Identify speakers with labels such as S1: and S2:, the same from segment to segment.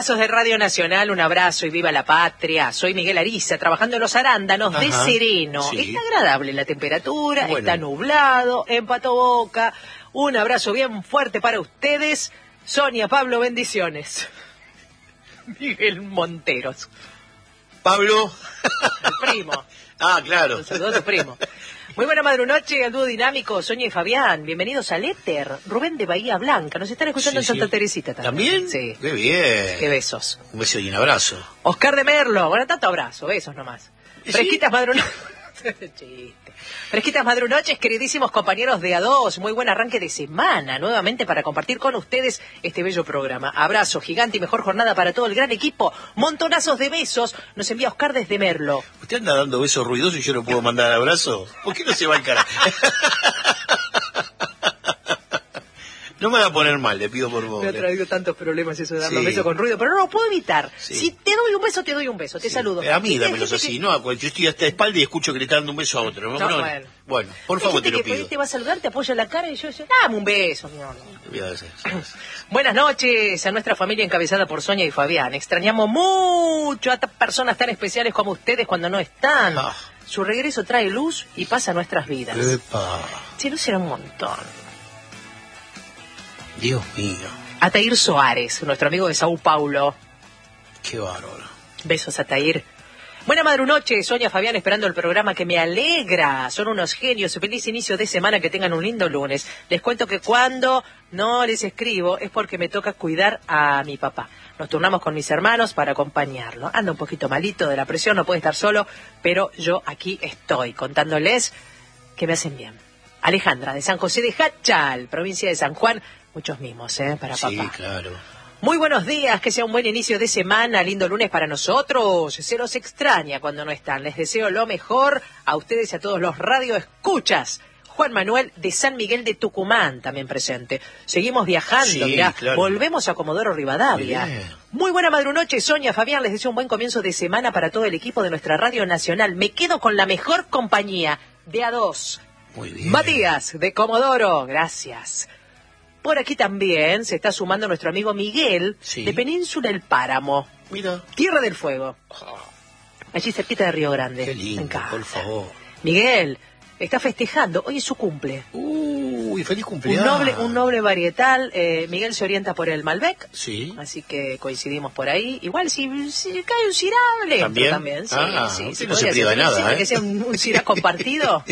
S1: De Radio Nacional, un abrazo y viva la patria. Soy Miguel Ariza, trabajando en los arándanos de Sereno.
S2: Sí.
S1: Está agradable la temperatura,
S2: bueno.
S1: Está nublado, en Pato Boca. Un abrazo bien fuerte para ustedes. Sonia, Pablo, bendiciones. Miguel Monteros.
S2: Pablo.
S1: El primo.
S2: Claro.
S1: Un saludo a tu primo. Muy buena madrunoche al dúo dinámico Sonia y Fabián. Bienvenidos al Éter. Rubén de Bahía Blanca. Nos están escuchando en Santa Teresita también.
S2: ¿También?
S1: Sí.
S2: Qué bien.
S1: Qué besos.
S2: Un beso y un abrazo.
S1: Oscar de Merlo. Bueno, tanto abrazo. Besos nomás.
S2: ¿Sí?
S1: Fresquitas madrunoches. Chiste. Fresquitas madrunoches, queridísimos compañeros de A2. Muy buen arranque de semana. Nuevamente para compartir con ustedes este bello programa. Abrazo gigante y mejor jornada para todo el gran equipo. Montonazos de besos. Nos envía Oscar desde Merlo.
S2: ¿Usted anda dando besos ruidosos y yo no puedo mandar abrazo? ¿Por qué no se va al carajo? No me va a poner mal, le pido por favor.
S1: Me ha traído tantos problemas eso de dar los
S2: Sí.
S1: besos con ruido, pero no lo puedo evitar.
S2: Sí.
S1: Si te doy un beso, te doy un beso. Te saludo.
S2: A mí
S1: Y
S2: dámelos
S1: hay gente
S2: así,
S1: que-
S2: no, yo estoy hasta de espalda y escucho que le está dando un beso a otro. Bueno, por
S1: hay
S2: favor
S1: gente
S2: te lo
S1: que por ahí
S2: pido.
S1: te va a saludar, te apoya la cara y yo, dame un beso. No.
S2: Voy a hacer.
S1: Buenas noches a nuestra familia encabezada por Sonia y Fabián. Extrañamos mucho a personas tan especiales como ustedes cuando no están.
S2: Ah.
S1: Su regreso trae luz y pasa a nuestras vidas.
S2: Epa,
S1: Sí, no será un montón.
S2: Dios mío,
S1: Atair Soares, nuestro amigo de Sao Paulo.
S2: qué bárbaro.
S1: Besos, Atair. Buena madrunoche, Sonia, Fabián, esperando el programa que me alegra. Son unos genios. Feliz inicio de semana, que tengan un lindo lunes. Les cuento que cuando no les escribo es porque me toca cuidar a mi papá. Nos turnamos con mis hermanos para acompañarlo. Anda un poquito malito de la presión, no puede estar solo, pero yo aquí estoy contándoles que me hacen bien. Alejandra, de San José de Hachal, provincia de San Juan. Muchos mimos, para
S2: Sí,
S1: papá.
S2: claro.
S1: Muy buenos días, que sea un buen inicio de semana, lindo lunes para nosotros. Se los extraña cuando no están. Les deseo lo mejor a ustedes y a todos los radioescuchas. Juan Manuel de San Miguel de Tucumán también presente. Seguimos viajando,
S2: Sí,
S1: mirá,
S2: claro.
S1: volvemos a Comodoro Rivadavia.
S2: Muy bien.
S1: Muy buena madrunoche, Sonia, Fabián, les deseo un buen comienzo de semana para todo el equipo de nuestra Radio Nacional. Me quedo con la mejor compañía de A2.
S2: Muy bien.
S1: Matías de Comodoro, gracias. Por aquí también se está sumando nuestro amigo Miguel,
S2: Sí.
S1: de Península El Páramo,
S2: Mira,
S1: Tierra del Fuego, allí cerquita de Río Grande.
S2: qué
S1: Me
S2: lindo,
S1: encanta.
S2: por favor.
S1: Miguel está festejando, hoy es su cumple.
S2: Uy, feliz cumpleaños.
S1: Un noble varietal. Miguel se orienta por el Malbec,
S2: Sí.
S1: así que coincidimos por ahí. Igual si cae un cirá, lento
S2: ¿También?
S1: sí,
S2: Usted
S1: sí,
S2: no se
S1: podría
S2: priva de
S1: ser.
S2: nada,
S1: Sí,
S2: ¿eh?
S1: que sea un cirá compartido.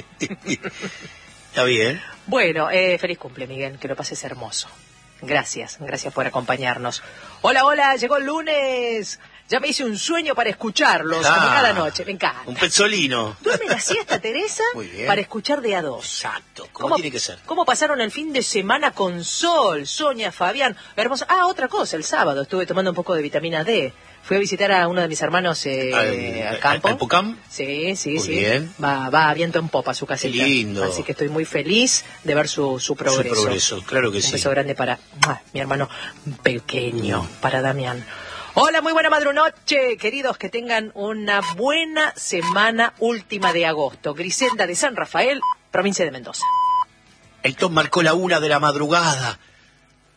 S2: Está bien.
S1: Bueno, feliz cumple, Miguel, que lo pases hermoso. Gracias por acompañarnos. Hola, llegó el lunes. Ya me hice un sueño para escucharlos, como cada noche, me encanta.
S2: Un pezzolino.
S1: Duerme la siesta, Teresa,
S2: Muy bien.
S1: para escuchar de A2.
S2: Exacto, como tiene que ser.
S1: ¿Cómo pasaron el fin de semana con sol? Sonia, Fabián, hermoso. Otra cosa, el sábado estuve tomando un poco de vitamina D. Fui a visitar a uno de mis hermanos al campo.
S2: ¿Al Pucam?
S1: Sí.
S2: Muy bien.
S1: Va viento en popa su casita.
S2: Qué lindo.
S1: Así que estoy muy feliz de ver su progreso.
S2: Su progreso, claro que
S1: Un
S2: sí.
S1: beso grande para mi hermano pequeño, para Damián. Hola, muy buena madrunoche, queridos, que tengan una buena semana última de agosto. Griselda de San Rafael, provincia de Mendoza.
S2: El top marcó la 1 de la madrugada.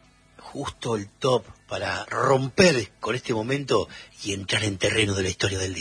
S2: Justo el top para romper con este momento y entrar en terreno de la historia del día.